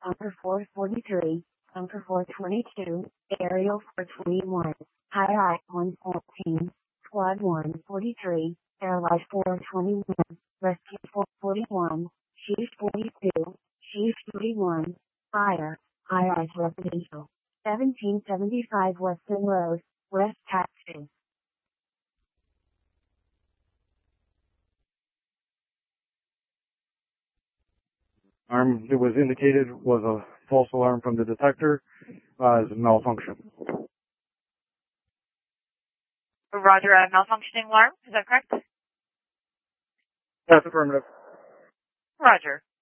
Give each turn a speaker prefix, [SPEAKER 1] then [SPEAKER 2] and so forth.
[SPEAKER 1] Bunker 443, Bunker 422, Aerial 421, High 114, Squad 143, Airlight 421, Rescue 441, Chief 42, Chief 41, Fire, High-Rise Residential, 1775 Weston Road, West Taxi.
[SPEAKER 2] Alarm that was indicated was a false alarm from the detector as a malfunction.
[SPEAKER 3] Roger, a malfunctioning alarm, is that correct?
[SPEAKER 2] That's affirmative.
[SPEAKER 3] Roger.